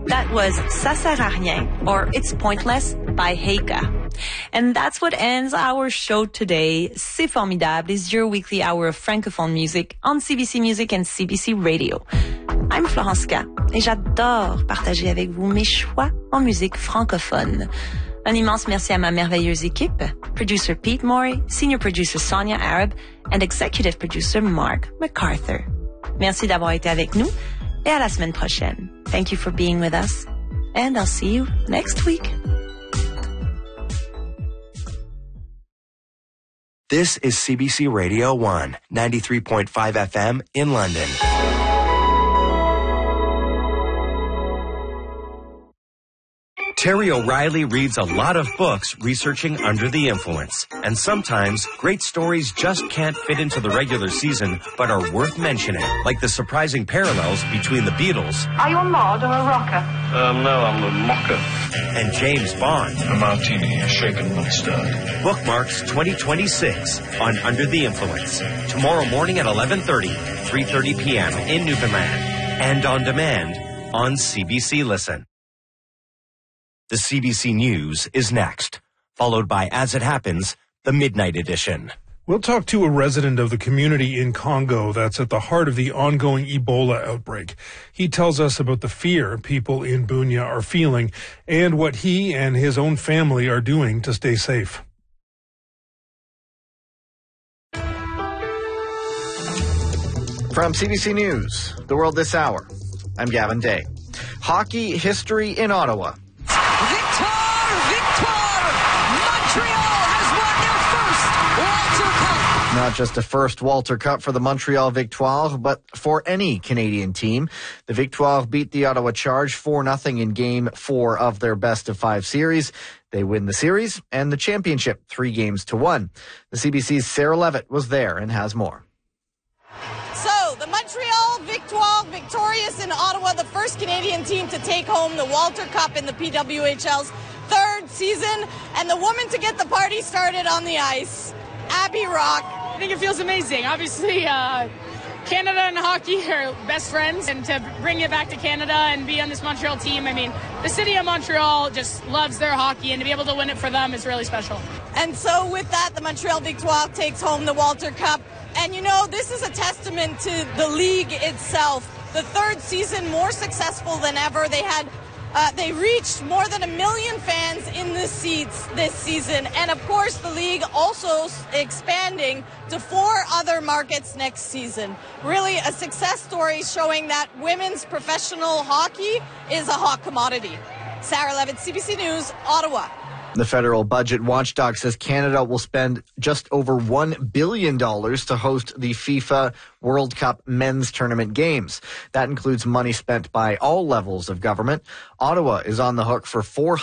That was Ça sert à rien, or It's Pointless by Heika. And that's what ends our show today. C'est Formidable is your weekly hour of francophone music on CBC Music and CBC Radio. I'm Florence K. Et j'adore partager avec vous mes choix en musique francophone. Un immense merci à ma merveilleuse équipe, producer Pete Morey, senior producer Sonia Arab, and executive producer Mark MacArthur. Merci d'avoir été avec nous et à la semaine prochaine. Thank you for being with us, and I'll see you next week. This is CBC Radio 1, 93.5 FM in London. Terry O'Reilly reads a lot of books researching Under the Influence. And sometimes, great stories just can't fit into the regular season, but are worth mentioning. Like the surprising parallels between the Beatles. Are you a mod or a rocker? No, I'm a mocker. And James Bond. A martini, a shaken not stirred. Bookmarks 2026 on Under the Influence. Tomorrow morning at 11:30, 3:30 p.m. in Newfoundland. And on demand on CBC Listen. The CBC News is next, followed by As It Happens, the Midnight Edition. We'll talk to a resident of the community in Congo that's at the heart of the ongoing Ebola outbreak. He tells us about the fear people in Bunia are feeling and what he and his own family are doing to stay safe. From CBC News, The World This Hour, I'm Gavin Day. Hockey history in Ottawa. Not just a first Walter Cup for the Montreal Victoire, but for any Canadian team. The Victoire beat the Ottawa Charge 4-0 in Game 4 of their best-of-5 series. They win the series and the championship 3-1. The CBC's Sarah Levitt was there and has more. So, the Montreal Victoire victorious in Ottawa, the first Canadian team to take home the Walter Cup in the PWHL's third season, and the woman to get the party started on the ice, Abby Rock. I think it feels amazing. Obviously, Canada and hockey are best friends, and to bring it back to Canada and be on this Montreal team, I mean, the city of Montreal just loves their hockey, and to be able to win it for them is really special. And so with that, the Montreal Victoire takes home the Walter Cup. And you know, this is a testament to the league itself. The third season more successful than ever. They reached more than 1 million fans in the seats this season. And of course, the league also expanding to 4 other markets next season. Really a success story showing that women's professional hockey is a hot commodity. Sarah Levitt, CBC News, Ottawa. The federal budget watchdog says Canada will spend just over $1 billion to host the FIFA World Cup men's tournament games. That includes money spent by all levels of government. Ottawa is on the hook for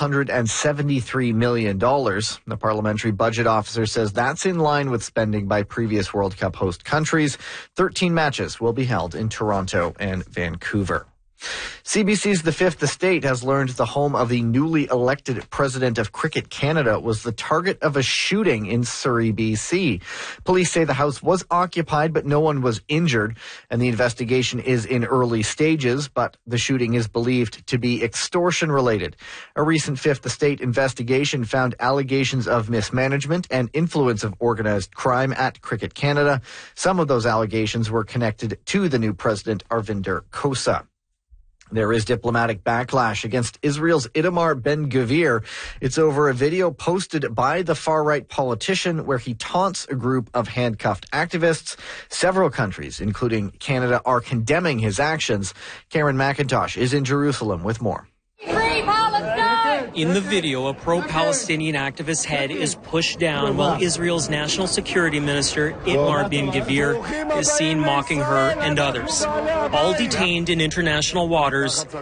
$473 million. The parliamentary budget officer says that's in line with spending by previous World Cup host countries. 13 matches will be held in Toronto and Vancouver. CBC's The Fifth Estate has learned the home of the newly elected president of Cricket Canada was the target of a shooting in Surrey, BC. Police say the house was occupied, but no one was injured, and the investigation is in early stages, but the shooting is believed to be extortion-related. A recent Fifth Estate investigation found allegations of mismanagement and influence of organized crime at Cricket Canada. Some of those allegations were connected to the new president, Arvinder Kosa. There is diplomatic backlash against Israel's Itamar Ben-Gvir. It's over a video posted by the far-right politician where he taunts a group of handcuffed activists. Several countries, including Canada, are condemning his actions. Karen McIntosh is in Jerusalem with more. Free Palestine! In the video, a pro-Palestinian activist's head is pushed down while Israel's national security minister, Itamar Ben-Gvir, is seen mocking her and others. All detained in international waters